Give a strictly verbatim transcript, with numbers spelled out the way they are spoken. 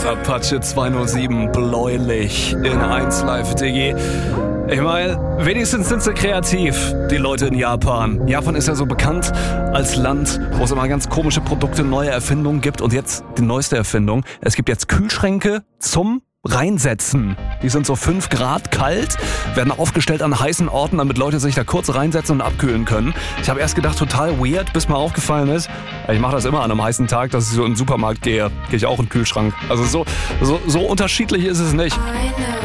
Apache zweihundertsieben, bläulich in eins Live punkt de. Ich meine, wenigstens sind sie kreativ, die Leute in Japan. Japan ist ja so bekannt als Land, wo es immer ganz komische Produkte, neue Erfindungen gibt. Und jetzt die neueste Erfindung. Es gibt jetzt Kühlschränke zum Reinsetzen. Die sind so fünf Grad kalt, werden aufgestellt an heißen Orten, damit Leute sich da kurz reinsetzen und abkühlen können. Ich habe erst gedacht, total weird, bis mir aufgefallen ist, ich mache das immer an einem heißen Tag, dass ich so in den Supermarkt gehe. Gehe ich auch in den Kühlschrank. Also so, so, so unterschiedlich ist es nicht.